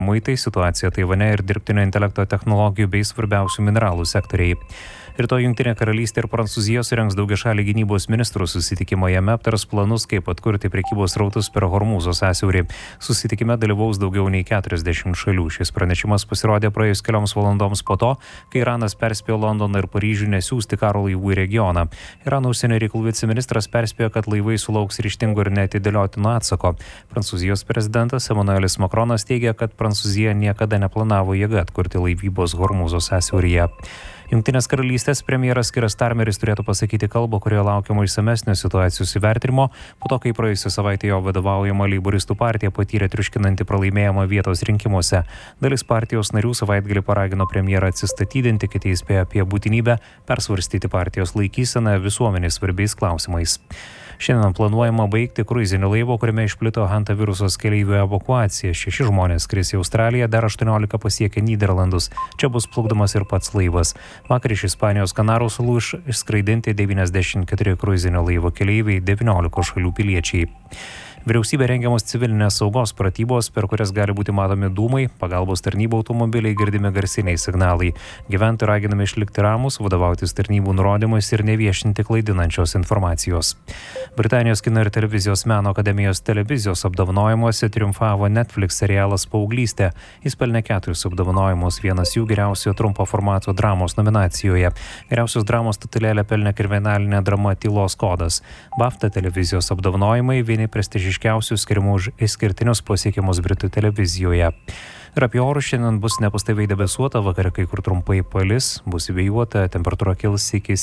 muitai, situacija Taivane ir dirbtinio intelekto technologijų bei svarbiausių mineralų sektoriai. Rytoj Jungtinė karalystė ir Prancūzija surengs daugiašalį gynybos ministrų susitikimą. Jame aptars planus, kaip atkurti prekybos rautus per Hormūzo sąsiaurį. Susitikime dalyvaus daugiau nei 40 šalių. Šis pranešimas pasirodė praėjus kelioms valandoms po to, kai Iranas perspėjo Londoną ir Paryžių nesiųsti karo laivų į regioną. Irano užsienio reikalų viceministras perspėjo, kad laivai sulauks ryžtingo ir neatidėliotino atsako. Prancūzijos prezidentas Emmanuelis Macronas teigia, kad Prancūzija niekada neplanavo jėga atkurti laivybos Hormūzo sąsiauryje. Jungtinės karalystės premjeras Keir Starmeris turėtų pasakyti kalbą, kurioje laukiama išsamesnio situacijos įvertinimo, po to, kai praėjusią savaitę jo vadovaujama leiboristų partija patyrė triuškinantį pralaimėjimą vietos rinkimuose. Dalis partijos narių savaitgalį paragino premjerą atsistatydinti, kiti įspėjo apie būtinybę persvarstyti partijos laikyseną visuomenės svarbiais klausimais. Šiandien planuojama baigti kruizinio laivo, kuriame išplito hantavirusos keleivių evakuacija. 6 žmonės skris į Australiją, dar 18 pasiekė Nyderlandus. Čia bus plukdomas ir pats laivas. Vakar iš Ispanijos Kanarų salų išskraidinti 94 kruizinio laivo keleiviai, 19 šalių piliečiai. Vyriausybė rengiamos civilinės saugos pratybos, per kurias gali būti matomi dūmai, pagalbos tarnybų automobiliai, girdimi garsiniai signalai. Gyventojai raginami išlikti ramus, vadovautis tarnybų nurodymais ir neviešinti klaidinančios informacijos. Britanijos kino ir televizijos meno akademijos televizijos apdovanojimuose triumfavo Netflix serialas Paauglystė. Jis pelnė 4 apdovanojimus, vienas jų geriausio trumpo formato dramos nominacijoje. Geriausios dramos statulėlę pelnė kriminalinė drama Tylos kodas. BAFTA televizijos apdovanojimai vieni prestižiškiausių skirimų už išskirtinius pasiekimus Britų televizijoje. Ir apie orus šiandien bus nepastoviai debesuota, vakare kai kur trumpai palis, bus vėjuota, temperatūra kils iki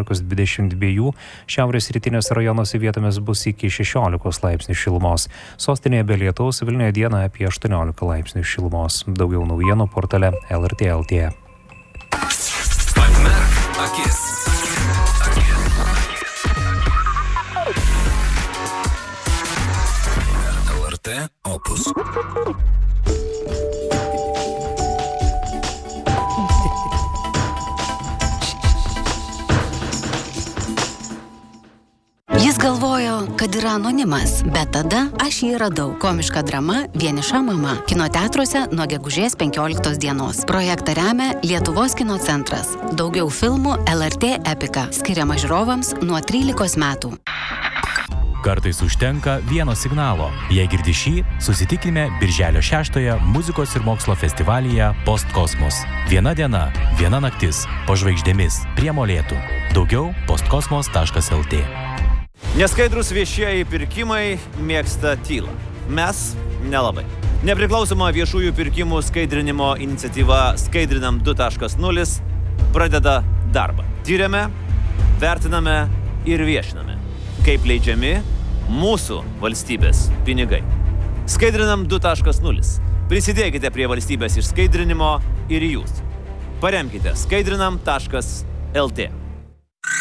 17-22, šiaurės rytinės rajonuose vietomis bus iki 16 laipsnių šilumos. Sostinėje be lietaus, Vilniuje dieną apie 18 laipsnių šilumos. Daugiau naujienų portale LRT LT. Atmerk akis. LRT Opus. Jis galvojo, kad yra anonimas, bet tada aš jį radau. Komiška drama Vieniša mama. Kino teatruose nuo gegužės 15 dienos. Projektą remia Lietuvos kino centras. Daugiau filmų LRT Epika. Skiriama žiūrovams nuo 13 metų. Kartais užtenka vieno signalo. Jei girdi šį, susitikime Birželio 6 muzikos ir mokslo festivalyje Postkosmos. Viena diena, viena naktis, po žvaigždėmis, prie molėtų. Daugiau postkosmos.lt. Neskaidrus viešieji pirkimai mėgsta tylą. Mes nelabai. Nepriklausoma viešųjų pirkimų skaidrinimo iniciatyva Skaidrinam 2.0 pradeda darbą. Tyrėme, vertiname ir viešiname, kaip leidžiami mūsų valstybės pinigai. Skaidrinam 2.0. Prisidėkite prie valstybės išskaidrinimo ir jūs. Paremkite skaidrinam.lt.